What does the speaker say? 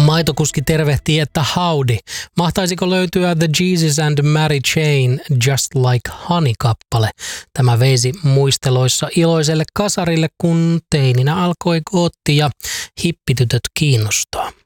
Maitokuski tervehtii, että howdy. Mahtaisiko löytyä The Jesus and Mary Chain Just Like Honey-kappale? Tämä veisi muisteloissa iloiselle kasarille, kun teininä alkoi gootti ja hippitytöt kiinnostaa.